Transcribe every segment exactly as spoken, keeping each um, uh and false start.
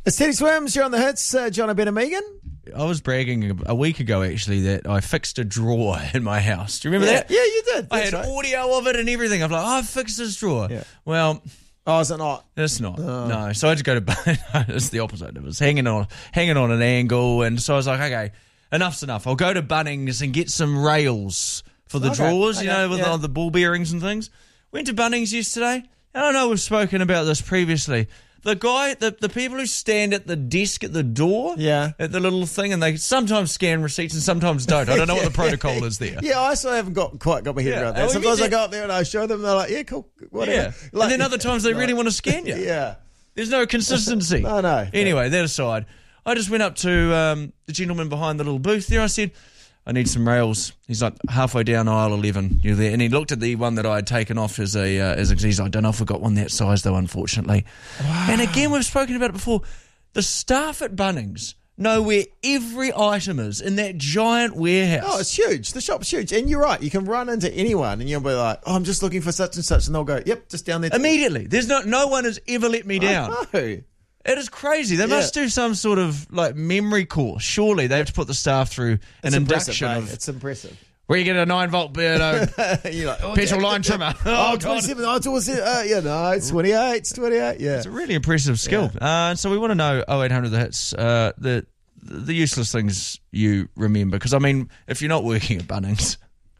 It's Teddy Swims, you're on the hits, uh, John Ben and Megan. I was bragging a week ago, actually, that I fixed a drawer in my house. Do you remember yeah. that? Yeah, you did. I That's had right. audio of it and everything. I'm like, oh, I fixed this drawer. Yeah. Well, Oh, is it not? it's not. Oh. No. So I had to go to it's the opposite. It was hanging on hanging on an angle, and so I was like, okay, enough's enough. I'll go to Bunnings and get some rails for the Okay, drawers, you okay, know, with yeah. all the ball bearings and things. Went to Bunnings yesterday. I don't know, we've spoken about this previously. The guy, the, the people who stand at the desk at the door, Yeah. at the little thing, and they sometimes scan receipts and sometimes don't. I don't know what the protocol is there. Yeah, I still haven't got quite got my head Yeah. around Oh, that. we Sometimes did- I go up there and I show them, they're like, yeah, cool, whatever. Yeah. Like- and then other times they really want to scan you. Yeah. There's no consistency. No, no. Anyway, that aside, I just went up to um, the gentleman behind the little booth there. I said, I need some rails. He's like halfway down aisle eleven. You're there. And he looked at the one that I had taken off as a, uh, as a he's like, I don't know if I got one that size though, unfortunately. Wow. And again, we've spoken about it before. The staff at Bunnings know where every item is in that giant warehouse. Oh, it's huge. The shop's huge. And you're right. You can run into anyone and you'll be like, oh, I'm just looking for such and such. And they'll go, yep, just down there. Immediately. There's no no one has ever let me down. No. It is crazy. They Yeah. must do some sort of like memory course. Surely they have to put the staff through an It's impressive, induction mate. of It's impressive. where you get a nine volt Beardo You're like, oh, petrol yeah. line trimmer. Oh, Oh, God. twenty-seven. Oh, twenty-seven. Uh, yeah, no, it's twenty-eight. It's twenty-eight. Yeah. It's a really impressive skill. Uh, and so we want to know oh eight hundred the hits, uh, the the useless things you remember. Because I mean, if you're not working at Bunnings,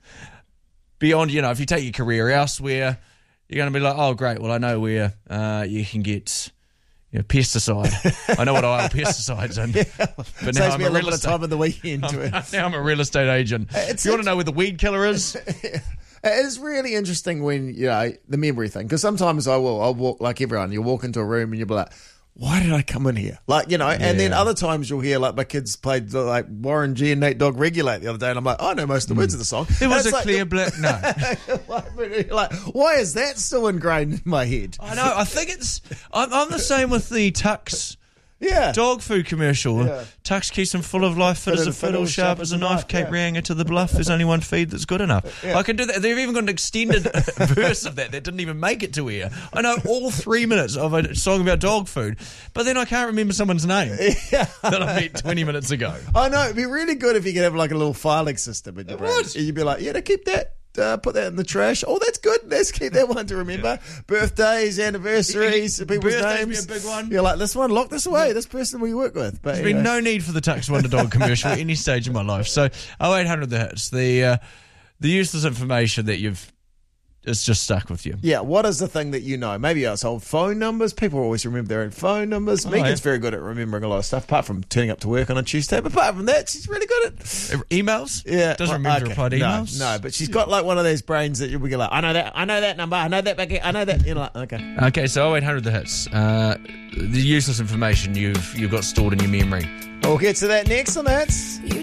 beyond, you know, if you take your career elsewhere, you're going to be like, oh great, well I know where uh, you can get. You know, pesticide. I know what aisle pesticides in. Yeah. But now Saves I'm me a a real little bit of estate. time in the weekend to it. Now I'm a real estate agent. It's- you want to know where the weed killer is? It is really interesting when, you know, the memory thing. Because sometimes I will, I'll walk like everyone. You'll walk into a room and you'll be like, why did I come in here? Like, you know, and then Yeah. other times you'll hear, like, my kids played, like, Warren G and Nate Dogg Regulate the other day. And I'm like, I know most of the words of the song. There And was it's a like, clear black. No. like, like, why is that still ingrained in my head? I know. I think it's. I'm, I'm the same with the Tux Yeah. dog food commercial. Yeah. Tux keeps them full of life, fit as a fiddle, sharp as a knife. Cape yeah. Reinga to the bluff. There's only one feed that's good enough. Yeah. I can do that. They've even got an extended verse of that that didn't even make it to here. I know all three minutes of a song about dog food, but then I can't remember someone's name Yeah. that I met twenty minutes ago. I know. It'd be really good if you could have like a little filing system in your It brain. would. You'd be like, yeah, to keep that. Uh, put that in the trash. Oh, that's good. Let's keep that one to remember. Birthdays, anniversaries, people's Birthdays be names. a big one. You're like, this one, lock this away. This person we work with. But There's anyway. been no need for the Tux Wonder Dog commercial at any stage of my life. So, oh eight hundred the hits. The, uh, the useless information that you've, it's just stuck with you. Yeah, what is the thing that you know? Maybe it's old phone numbers. People always remember their own phone numbers. Oh, Megan's yeah. very good at remembering a lot of stuff, apart from turning up to work on a Tuesday. But apart from that, she's really good at Emails? Yeah, Doesn't well, remember to okay. reply to no, emails? No, but she's got like one of those brains that you'll be like, I know that, I know that number, I know that back, I know that. You're like, okay. Okay, so oh eight hundred the hits. Uh, the useless information you've you've got stored in your memory. We'll get to that next on the hits.